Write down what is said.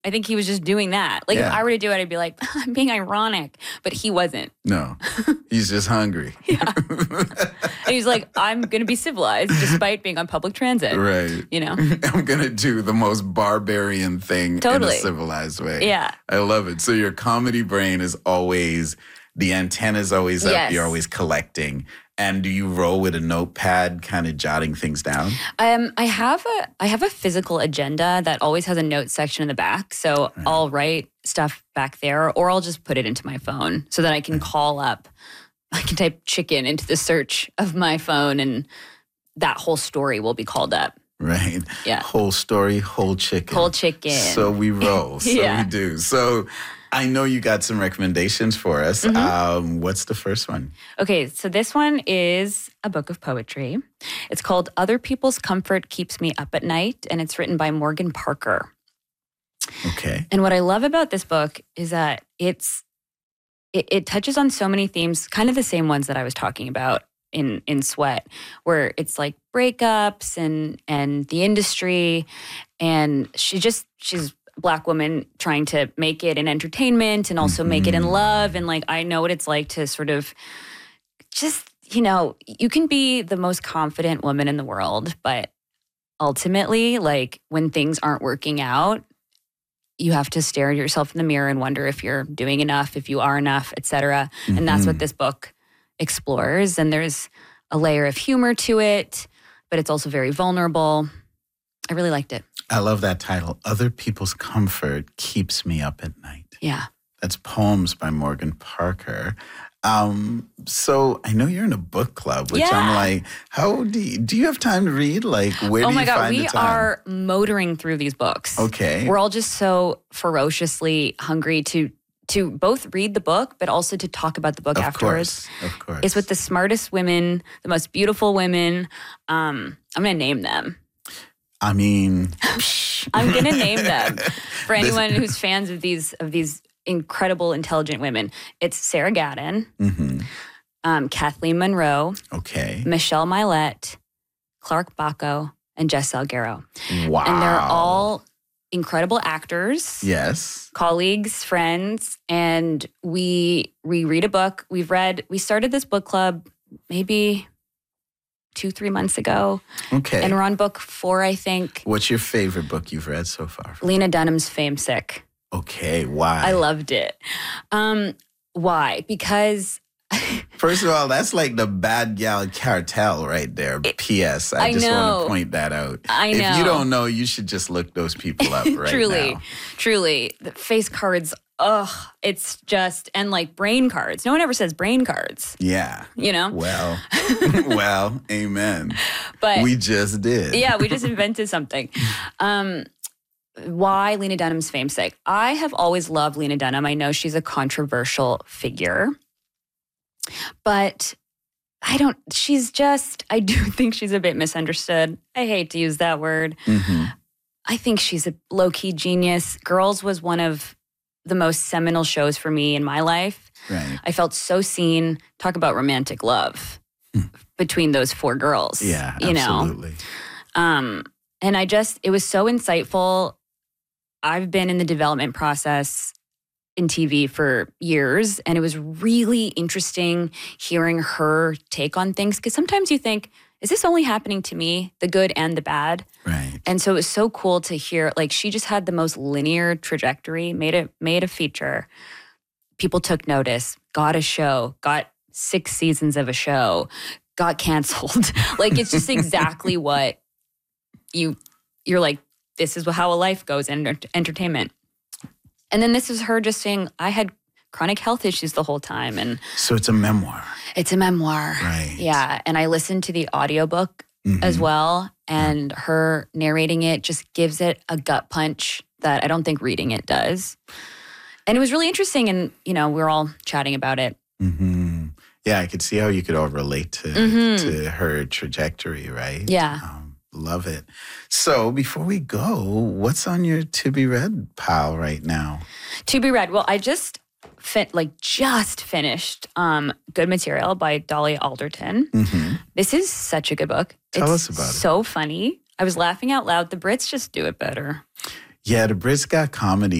I think he was just doing that. Like, if I were to do it, I'd be like, I'm being ironic. But he wasn't. No. He's just hungry. Yeah. And he's like, I'm going to be civilized despite being on public transit. Right. You know? I'm going to do the most barbarian thing in a civilized way. Yeah. I love it. So your comedy brain is always, the antenna's always up. Yes. You're always collecting. And do you roll with a notepad, kind of jotting things down? I have a physical agenda that always has a note section in the back. So I'll write stuff back there, or I'll just put it into my phone so that I can call up. I can type chicken into the search of my phone, and that whole story will be called up. Right. Yeah. Whole story, whole chicken. Whole chicken. So we roll. So we do. So I know you got some recommendations for us. What's the first one? Okay, so this one is a book of poetry. It's called Other People's Comfort Keeps Me Up at Night, and it's written by Morgan Parker. Okay. And what I love about this book is that it touches on so many themes, kind of the same ones that I was talking about in Sweat, where it's like breakups and the industry, and she's a Black woman trying to make it in entertainment and also make it in love. And like, I know what it's like to sort of just, you can be the most confident woman in the world, but ultimately, like, when things aren't working out, you have to stare at yourself in the mirror and wonder if you're doing enough, if you are enough, et cetera. And that's what this book explores. And there's a layer of humor to it, but it's also very vulnerable. I really liked it. I love that title. Other People's Comfort Keeps Me Up at Night. Yeah. That's Poems by Morgan Parker. So I know you're in a book club, which I'm like, how do you have time to read? Like, where do you find the time? Oh my God, we are motoring through these books. Okay. We're all just so ferociously hungry to both read the book, but also to talk about the book afterwards. Of course. It's with the smartest women, the most beautiful women. I'm going to name them. I mean, I'm going to name them for anyone who's fans of these incredible, intelligent women. It's Sarah Gadon, Kathleen Monroe, Michelle Milet, Clark Bacco, and Jess Salguero. Wow. And they're all incredible actors. Yes. Colleagues, friends. And we read a book. We started this book club maybe 2-3 months ago. Okay. And we're on book 4, I think. What's your favorite book you've read so far? Lena Dunham's Fame Sick. Okay, why? I loved it. Why? Because first of all, that's like the bad gal cartel right there. P.S. I just want to point that out. I know. If you don't know, you should just look those people up right now. Truly. The face cards, it's just, and like brain cards. No one ever says brain cards. Yeah. Well, amen. But we just did. Yeah, we just invented something. Why Lena Dunham's Fame Sick? I have always loved Lena Dunham. I know she's a controversial figure, but I do think she's a bit misunderstood. I hate to use that word. I think she's a low-key genius. Girls was one of the most seminal shows for me in my life. Right. I felt so seen. Talk about romantic love between those 4 girls. Yeah, absolutely. And it was so insightful. I've been in the development process in TV for years, and it was really interesting hearing her take on things, because sometimes you think, is this only happening to me, the good and the bad? Right. And so it was so cool to hear, like, she just had the most linear trajectory, made a feature. People took notice, got a show, got 6 seasons of a show, got canceled. Like, it's just exactly what you're like, this is how a life goes in entertainment. And then this is her just saying, I had chronic health issues the whole time. And so it's a memoir. It's a memoir. Right. Yeah. And I listened to the audiobook as well. And her narrating it just gives it a gut punch that I don't think reading it does. And it was really interesting. And, we're all chatting about it. Yeah, I could see how you could all relate to her trajectory, right? Yeah. Love it. So before we go, what's on your to be read pile right now? To be read. Well, I just finished Good Material by Dolly Alderton. This is such a good book. Tell us about it. So funny. I was laughing out loud. The Brits just do it better. Yeah, the Brits got comedy